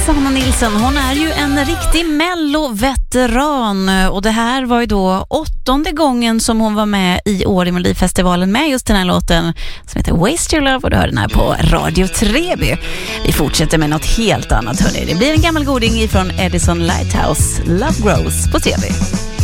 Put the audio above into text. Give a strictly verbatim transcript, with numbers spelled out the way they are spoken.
Sanna Nilsson, hon är ju en riktig melloveteran och det här var ju då åttonde gången som hon var med i år i Melodifestivalen med just den här låten som heter Waste Your Love, och du hör den här på Radio Treby. Vi fortsätter med något helt annat, hörni. Det blir en gammal goding ifrån Edison Lighthouse, Love Grows på T V.